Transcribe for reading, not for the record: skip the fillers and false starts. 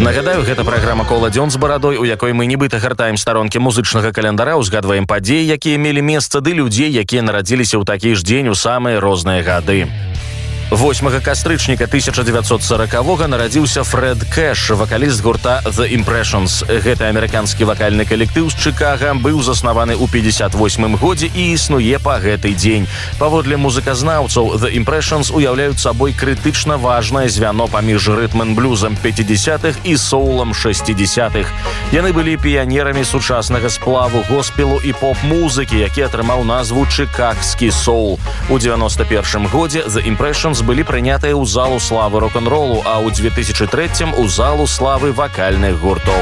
Нагадаю, гэта праграма «Кола дзён з барадой», у якой мы нібыта гартаем старонкі музычнага календара, узгадваем падзеі, якія мелі месца, ды людзей, якія нарадзіліся ў такі ж дзень у самыя розныя гады. 8 кастрычніка 1940-го нарадзіўся Фрэд Кэш, вакаліст гурта The Impressions. Гэты амерыканскі вакальны калектыў з Чыкага быў заснаваны ў 58-м годзе і існуе па гэты дзень. Паводле музыказнаўцаў, The Impressions уяўляюць сабой крытычна важнае звяно паміж рытм-н-блюзам 50-х і соулам 60-х. Яны былі піянерамі сучаснага сплаву госпелу і поп-музыкі, які атрымаў назву чыкагскі соул. У 91-м годзе The Impressions былі прынятыя ў залу славы рок-н-ролу, а ў 2003-м у залу славы вакальных гуртоў.